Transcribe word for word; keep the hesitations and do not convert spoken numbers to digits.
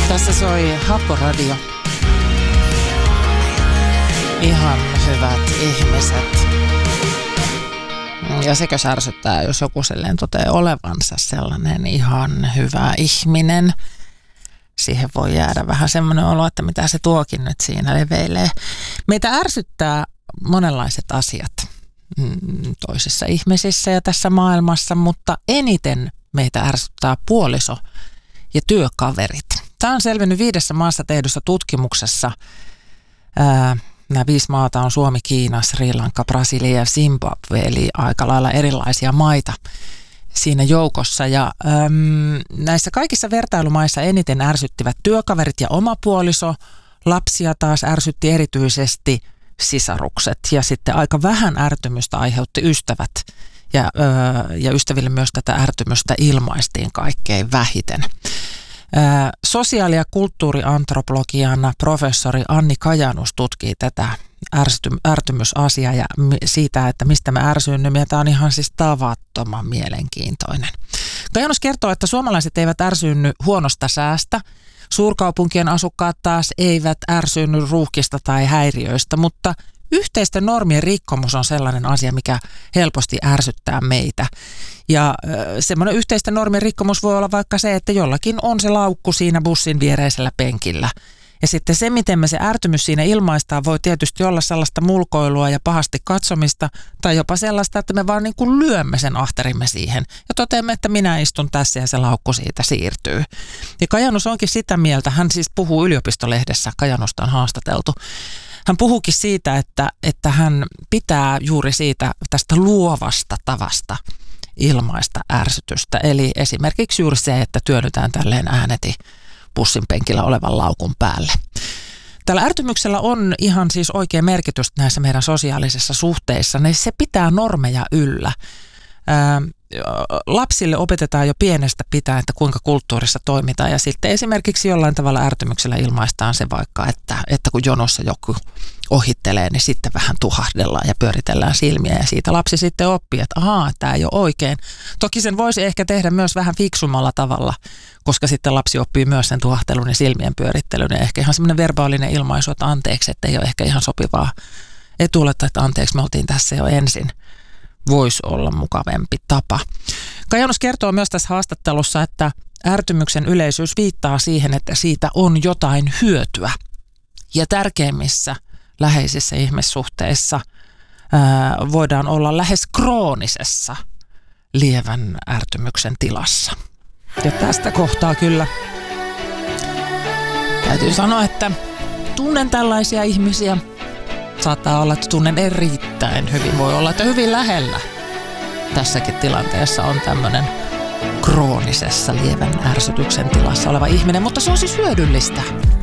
Tässä soi Happoradio. Ihan hyvät ihmiset. Ja sekö särsyttää, jos joku silleen toteaa olevansa sellainen ihan hyvä ihminen. Siihen voi jäädä vähän semmoinen olo, että mitä se tuokin nyt siinä leveilee. Meitä ärsyttää monenlaiset asiat toisissa ihmisissä ja tässä maailmassa, mutta eniten meitä ärsyttää puoliso ja työkaverit. Tämä on selvinnyt viidessä maassa tehdyssä tutkimuksessa. Ää, nämä viisi maata on Suomi, Kiina, Sri Lanka, Brasilia ja Zimbabwe, eli aika lailla erilaisia maita siinä joukossa. Ja äm, näissä kaikissa vertailumaissa eniten ärsyttivät työkaverit ja oma puoliso. Lapsia taas ärsytti erityisesti sisarukset ja sitten aika vähän ärtymystä aiheutti ystävät. Ja, öö, ja ystäville myös tätä ärtymystä ilmaistiin kaikkein vähiten. Öö, sosiaali- ja kulttuuriantropologian professori Anni Kajanus tutkii tätä ärty- ärtymysasiaa ja siitä, että mistä me ärsyynnymme. Ja tämä on ihan siis tavattoman mielenkiintoinen. Kajanus kertoo, että suomalaiset eivät ärsyynny huonosta säästä. Suurkaupunkien asukkaat taas eivät ärsyynny ruuhkista tai häiriöistä, mutta yhteisten normien rikkomus on sellainen asia, mikä helposti ärsyttää meitä. Ja äh, semmoinen yhteisten normien rikkomus voi olla vaikka se, että jollakin on se laukku siinä bussin viereisellä penkillä. Ja sitten se, miten me se ärtymys siinä ilmaistaan, voi tietysti olla sellaista mulkoilua ja pahasti katsomista, tai jopa sellaista, että me vaan niin kuin lyömme sen ahterimme siihen ja toteamme, että minä istun tässä ja se laukku siitä siirtyy. Ja Kajanus onkin sitä mieltä, hän siis puhuu yliopistolehdessä, Kajanusta on haastateltu. Hän puhuukin siitä, että, että hän pitää juuri siitä tästä luovasta tavasta ilmaista ärsytystä. Eli esimerkiksi juuri se, että työnnytään tälleen ääneti bussin penkillä olevan laukun päälle. Tällä ärtymyksellä on ihan siis oikea merkitys näissä meidän sosiaalisissa suhteissa. Ne se pitää normeja yllä. Ää, lapsille opetetaan jo pienestä pitäen, että kuinka kulttuurissa toimitaan. Ja sitten esimerkiksi jollain tavalla ärtymyksellä ilmaistaan se vaikka, että, että kun jonossa joku ohittelee, niin sitten vähän tuhahdellaan ja pyöritellään silmiä. Ja siitä lapsi sitten oppii, että ahaa, tämä ei ole oikein. Toki sen voisi ehkä tehdä myös vähän fiksummalla tavalla, koska sitten lapsi oppii myös sen tuhahtelun ja silmien pyörittelyn. Ja ehkä ihan semmoinen verbaalinen ilmaisu, että anteeksi, että ei ole ehkä ihan sopivaa etuoletta, että anteeksi, me oltiin tässä jo ensin. Voisi olla mukavempi tapa. Kajanus kertoo myös tässä haastattelussa, että ärtymyksen yleisyys viittaa siihen, että siitä on jotain hyötyä. Ja tärkeimmissä läheisissä ihmissuhteissa ää, voidaan olla lähes kroonisessa lievän ärtymyksen tilassa. Ja tästä kohtaa kyllä täytyy sanoa, että tunnen tällaisia ihmisiä. Saattaa olla, että tunnen erittäin hyvin. Voi olla, että hyvin lähellä tässäkin tilanteessa on tämmöinen kroonisessa lievän ärsytyksen tilassa oleva ihminen, mutta se on siis hyödyllistä.